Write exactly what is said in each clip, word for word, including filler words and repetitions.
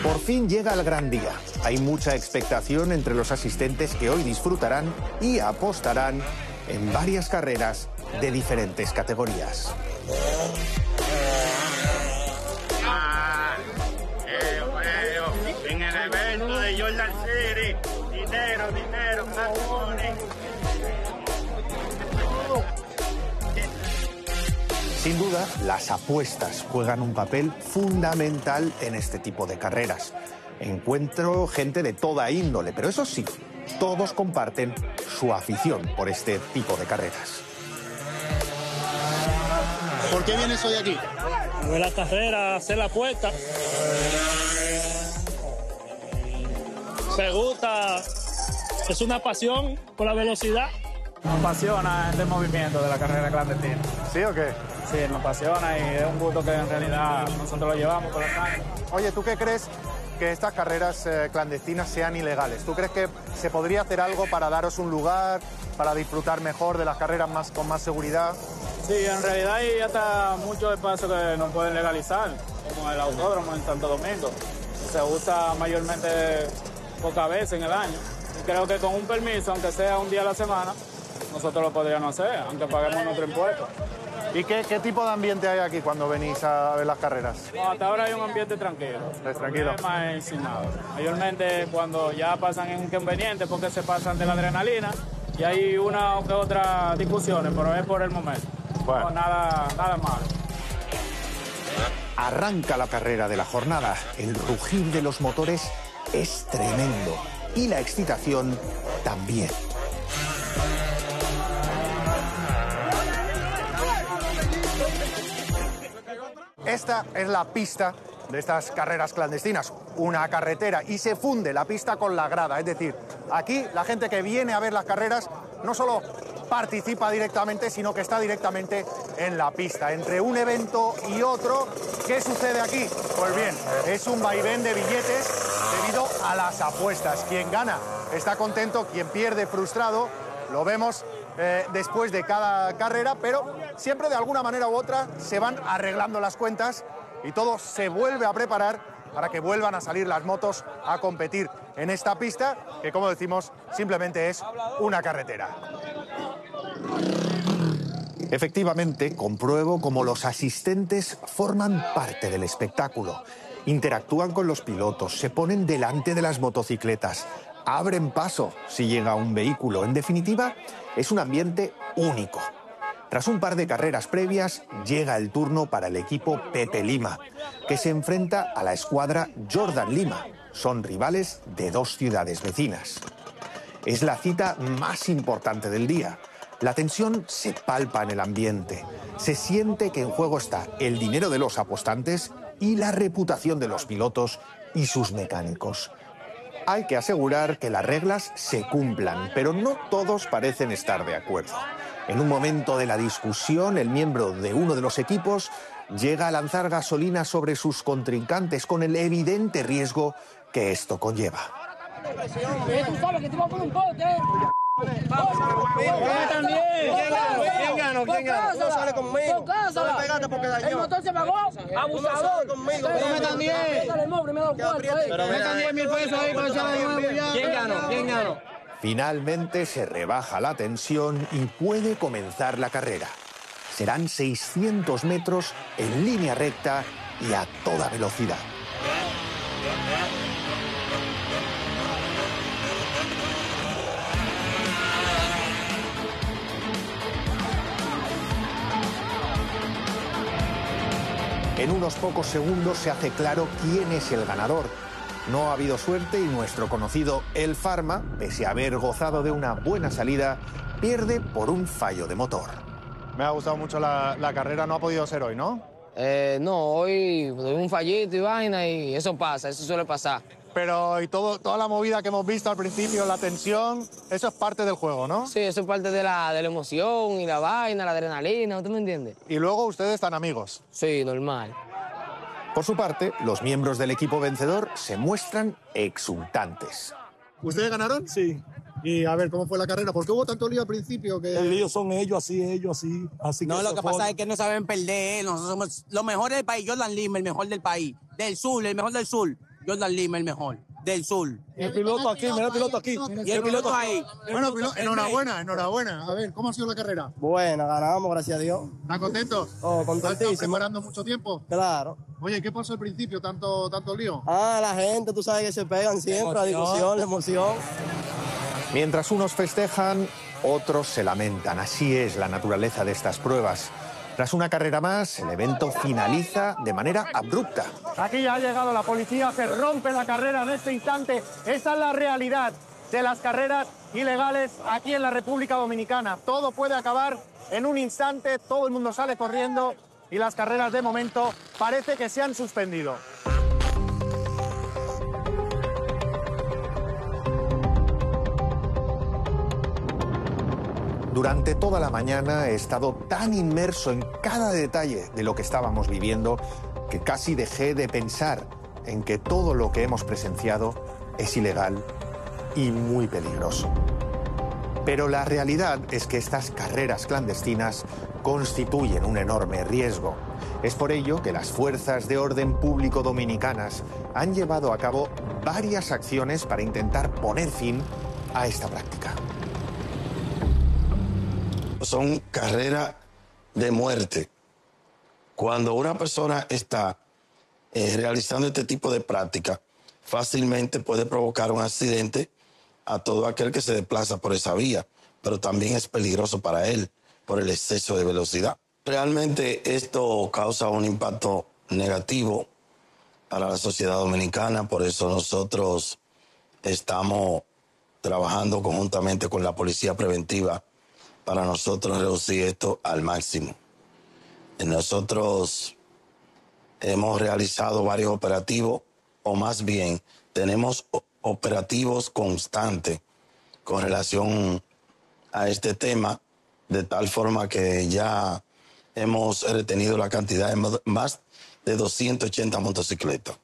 Por fin llega el gran día. Hay mucha expectación entre los asistentes que hoy disfrutarán y apostarán en varias carreras de diferentes categorías. Ah, eh, bueno, en el evento de Jordan City, dinero, dinero, money. Sin duda, las apuestas juegan un papel fundamental en este tipo de carreras. Encuentro gente de toda índole, pero eso sí, todos comparten su afición por este tipo de carreras. ¿Por qué vienes hoy aquí? A ver la carrera, hacer la apuesta. Me gusta, es una pasión por la velocidad. Nos apasiona este movimiento de la carrera clandestina. ¿Sí o qué? Sí, nos apasiona y es un gusto que en realidad nosotros lo llevamos por los años. Oye, ¿tú qué crees que estas carreras eh, clandestinas sean ilegales? ¿Tú crees que se podría hacer algo para daros un lugar, para disfrutar mejor de las carreras más, con más seguridad? Sí, en realidad hay hasta muchos espacios que no pueden legalizar, como el autódromo en Santo Domingo. Se usa mayormente pocas veces en el año. Y creo que con un permiso, aunque sea un día a la semana, nosotros lo podríamos hacer, aunque paguemos nuestro impuesto. ¿Y qué, qué tipo de ambiente hay aquí cuando venís a ver las carreras? No, hasta ahora hay un ambiente tranquilo. Es tranquilo. Más sin nada. Mayormente cuando ya pasan inconvenientes porque se pasan de la adrenalina y hay una o que otra discusiones, pero es por el momento. Bueno. No, nada, nada malo. Arranca la carrera de la jornada. El rugir de los motores es tremendo y la excitación también. Esta es la pista de estas carreras clandestinas, una carretera, y se funde la pista con la grada. Es decir, aquí la gente que viene a ver las carreras no solo participa directamente, sino que está directamente en la pista. Entre un evento y otro, ¿qué sucede aquí? Pues bien, es un vaivén de billetes debido a las apuestas. Quien gana está contento, quien pierde frustrado. Lo vemos eh, después de cada carrera, pero siempre de alguna manera u otra se van arreglando las cuentas y todo se vuelve a preparar para que vuelvan a salir las motos a competir en esta pista, que como decimos, simplemente es una carretera. Efectivamente, compruebo cómo los asistentes forman parte del espectáculo. Interactúan con los pilotos, se ponen delante de las motocicletas, abren paso si llega un vehículo. En definitiva, es un ambiente único. Tras un par de carreras previas, llega el turno para el equipo Pepe Lima, que se enfrenta a la escuadra Jordan Lima. Son rivales de dos ciudades vecinas. Es la cita más importante del día. La tensión se palpa en el ambiente. Se siente que en juego está el dinero de los apostantes y la reputación de los pilotos y sus mecánicos. Hay que asegurar que las reglas se cumplan, pero no todos parecen estar de acuerdo. En un momento de la discusión, el miembro de uno de los equipos llega a lanzar gasolina sobre sus contrincantes con el evidente riesgo que esto conlleva. Tú sabes que te va a poner un pote. ¿Quién ganó? ¿Quién ganó? No sale conmigo. No le pegaste porque dañó. El motor se pagó. Abusador. Conmigo. Pero me están diez. Pero me están diez mil pesos ahí para echarle de nuevo ya. ¿Quién ganó? ¿Quién ganó? Finalmente se rebaja la tensión y puede comenzar la carrera. Serán seiscientos metros en línea recta y a toda velocidad. En unos pocos segundos se hace claro quién es el ganador. No ha habido suerte y nuestro conocido El Pharma, pese a haber gozado de una buena salida, pierde por un fallo de motor. Me ha gustado mucho la, la carrera, no ha podido ser hoy, ¿no? Eh, no, hoy tuve un fallito y vaina y eso pasa, eso suele pasar. Pero y todo, toda la movida que hemos visto al principio, la tensión, eso es parte del juego, ¿no? Sí, eso es parte de la, de la emoción y la vaina, la adrenalina, ¿usted me entiende? Y luego ustedes están amigos. Sí, normal. Por su parte, los miembros del equipo vencedor se muestran exultantes. ¿Ustedes ganaron? Sí. Y a ver, ¿cómo fue la carrera? ¿Por qué hubo tanto lío al principio? Que... El lío son ellos así, ellos así. así no, que lo que fue... pasa es que no saben perder. Nosotros somos los mejores del país. Jordan Lima, el mejor del país. Del sur, el mejor del sur. Jordan Lima, el mejor, del sur. El piloto aquí, mira el piloto aquí. Y el piloto ahí. Bueno, piloto, enhorabuena, enhorabuena. A ver, ¿cómo ha sido la carrera? Bueno, ganamos, gracias a Dios. ¿Están contentos? Oh, ¿Están contentísimo. preparando mucho tiempo? Claro. Oye, ¿qué pasó al principio? ¿Tanto, tanto lío? Ah, la gente, tú sabes que se pegan siempre, la discusión, la emoción. Mientras unos festejan, otros se lamentan. Así es la naturaleza de estas pruebas. Tras una carrera más, el evento finaliza de manera abrupta. Aquí ya ha llegado la policía, se rompe la carrera en este instante. Esa es la realidad de las carreras ilegales aquí en la República Dominicana. Todo puede acabar en un instante, todo el mundo sale corriendo y las carreras de momento parece que se han suspendido. Durante toda la mañana he estado tan inmerso en cada detalle de lo que estábamos viviendo que casi dejé de pensar en que todo lo que hemos presenciado es ilegal y muy peligroso. Pero la realidad es que estas carreras clandestinas constituyen un enorme riesgo. Es por ello que las fuerzas de orden público dominicanas han llevado a cabo varias acciones para intentar poner fin a esta práctica. Son carreras de muerte. Cuando una persona está eh, realizando este tipo de práctica, fácilmente puede provocar un accidente a todo aquel que se desplaza por esa vía, pero también es peligroso para él por el exceso de velocidad. Realmente esto causa un impacto negativo para la sociedad dominicana, por eso nosotros estamos trabajando conjuntamente con la Policía Preventiva para nosotros reducir esto al máximo. Nosotros hemos realizado varios operativos, o más bien tenemos operativos constantes con relación a este tema, de tal forma que ya hemos retenido la cantidad de más de doscientas ochenta motocicletas.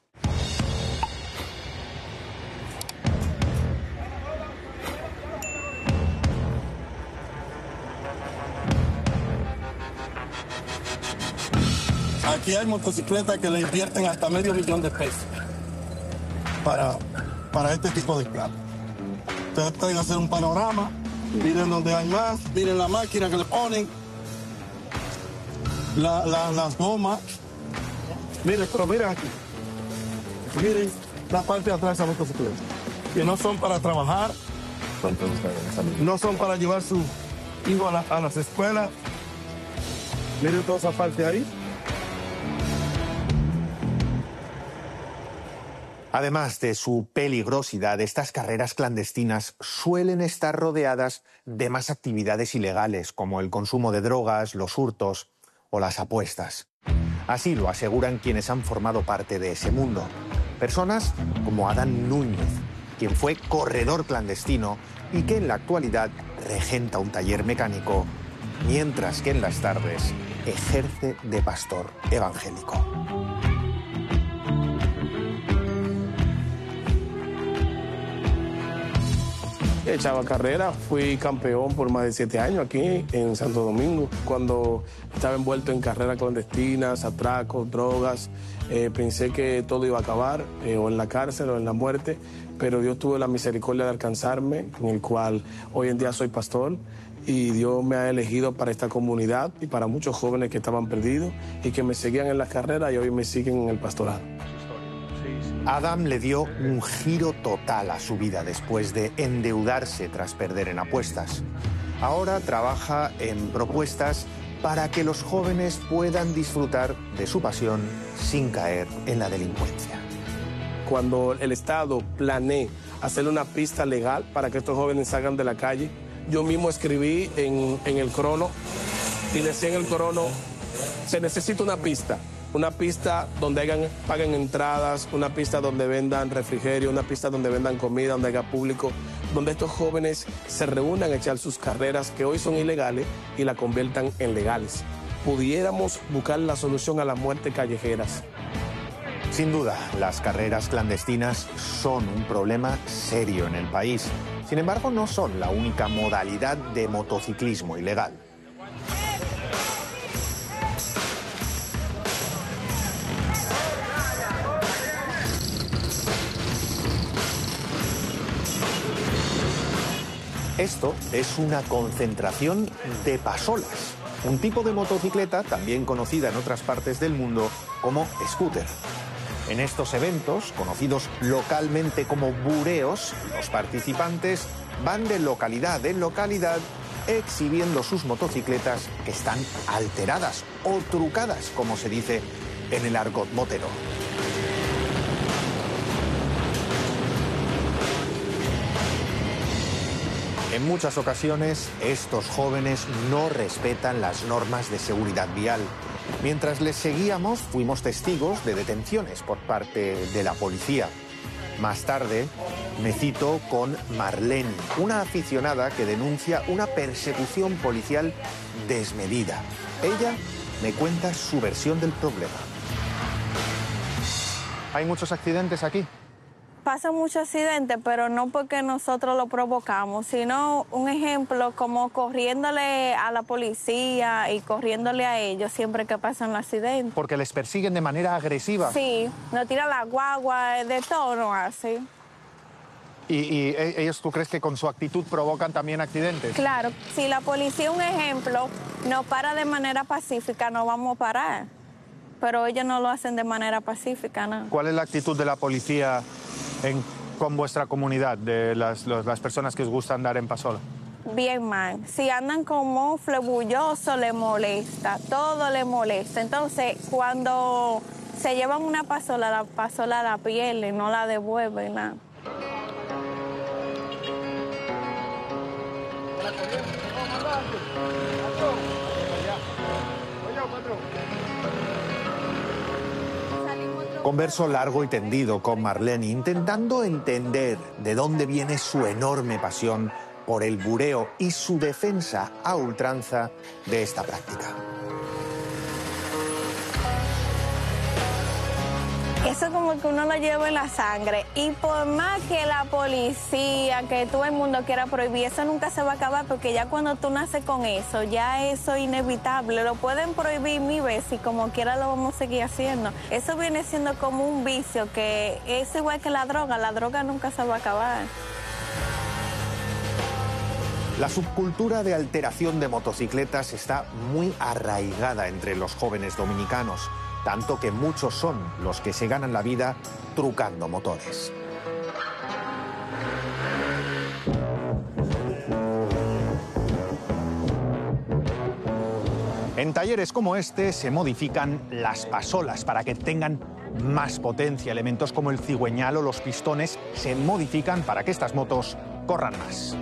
Aquí hay motocicletas que le invierten hasta medio millón de pesos para, para este tipo de platos. Ustedes pueden hacer un panorama, miren donde hay más, miren la máquina que le ponen, la, la, las gomas. Miren, pero miren aquí. Miren la parte de atrás de esa motocicleta, que no son para trabajar, no son para llevar su hijo a, la, a las escuelas. Miren toda esa parte ahí. Además de su peligrosidad, estas carreras clandestinas suelen estar rodeadas de más actividades ilegales, como el consumo de drogas, los hurtos o las apuestas. Así lo aseguran quienes han formado parte de ese mundo. Personas como Adán Núñez, quien fue corredor clandestino y que en la actualidad regenta un taller mecánico, mientras que en las tardes ejerce de pastor evangélico. Echaba carrera, fui campeón por más de siete años aquí en Santo Domingo. Cuando estaba envuelto en carreras clandestinas, atracos, drogas, eh, pensé que todo iba a acabar, eh, o en la cárcel o en la muerte, pero Dios tuvo la misericordia de alcanzarme, en el cual hoy en día soy pastor, y Dios me ha elegido para esta comunidad y para muchos jóvenes que estaban perdidos y que me seguían en las carreras y hoy me siguen en el pastorado. Adam le dio un giro total a su vida después de endeudarse tras perder en apuestas. Ahora trabaja en propuestas para que los jóvenes puedan disfrutar de su pasión sin caer en la delincuencia. Cuando el Estado planee hacer una pista legal para que estos jóvenes salgan de la calle, yo mismo escribí en, en el crono y decía en el crono, se necesita una pista. Una pista donde hagan, paguen entradas, una pista donde vendan refrigerio, una pista donde vendan comida, donde haya público, donde estos jóvenes se reúnan a echar sus carreras que hoy son ilegales y la conviertan en legales. Pudiéramos buscar la solución a las muertes callejeras. Sin duda, las carreras clandestinas son un problema serio en el país. Sin embargo, no son la única modalidad de motociclismo ilegal. Esto es una concentración de pasolas, un tipo de motocicleta también conocida en otras partes del mundo como scooter. En estos eventos, conocidos localmente como bureos, los participantes van de localidad en localidad exhibiendo sus motocicletas que están alteradas o trucadas, como se dice en el argot motero. En muchas ocasiones, estos jóvenes no respetan las normas de seguridad vial. Mientras les seguíamos, fuimos testigos de detenciones por parte de la policía. Más tarde, me cito con Marlene, una aficionada que denuncia una persecución policial desmedida. Ella me cuenta su versión del problema. ¿Hay muchos accidentes aquí? Pasa muchos accidentes, pero no porque nosotros lo provocamos, sino un ejemplo como corriéndole a la policía y corriéndole a ellos siempre que pasan los accidentes. Porque les persiguen de manera agresiva. Sí, nos tiran la guagua, de todo no hace. ¿Y, y ellos tú crees que con su actitud provocan también accidentes? Claro, si la policía, un ejemplo, nos para de manera pacífica, no vamos a parar. Pero ellos no lo hacen de manera pacífica, ¿no? ¿Cuál es la actitud de la policía en, con vuestra comunidad, de las, los, las personas que os gusta andar en pasola? Bien mal. Si andan como flebulloso, le molesta, todo le molesta. Entonces, cuando se llevan una pasola, la pasola la pierden, no la devuelven, nada. Converso largo y tendido con Marlene, intentando entender de dónde viene su enorme pasión por el bureo y su defensa a ultranza de esta práctica. Eso como que uno lo lleva en la sangre. Y por más que la policía, que todo el mundo quiera prohibir, eso nunca se va a acabar, porque ya cuando tú naces con eso, ya eso es inevitable. Lo pueden prohibir mil veces y como quiera lo vamos a seguir haciendo. Eso viene siendo como un vicio, que es igual que la droga. La droga nunca se va a acabar. La subcultura de alteración de motocicletas está muy arraigada entre los jóvenes dominicanos, tanto que muchos son los que se ganan la vida trucando motores. En talleres como este se modifican las pasolas para que tengan más potencia. Elementos como el cigüeñal o los pistones se modifican para que estas motos corran más.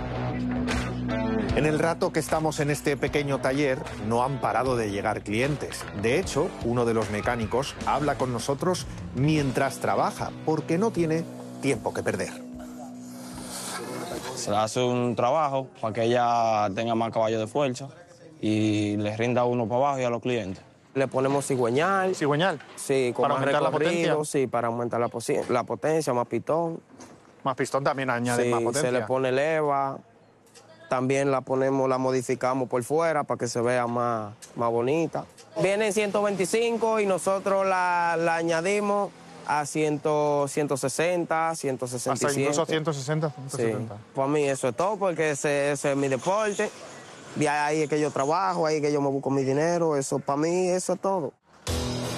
En el rato que estamos en este pequeño taller no han parado de llegar clientes. De hecho, uno de los mecánicos habla con nosotros mientras trabaja, porque no tiene tiempo que perder. Se le hace un trabajo para que ella tenga más caballo de fuerza y le rinda uno para abajo y a los clientes. Le ponemos cigüeñal. ¿Cigüeñal? Sí, con ¿Para más aumentar la recorrido, potencia? sí, para aumentar la, la potencia, más pistón. Más pistón también añade sí, más potencia. Se le pone leva. También la ponemos, la modificamos por fuera para que se vea más, más bonita. Viene en ciento veinticinco y nosotros la, la añadimos a cien, ciento sesenta, ciento sesenta y siete. Hasta incluso ciento sesenta, ciento setenta. Sí. Para mí eso es todo, porque ese, ese es mi deporte. De ahí es que yo trabajo, ahí es que yo me busco mi dinero. Eso, para mí, eso es todo.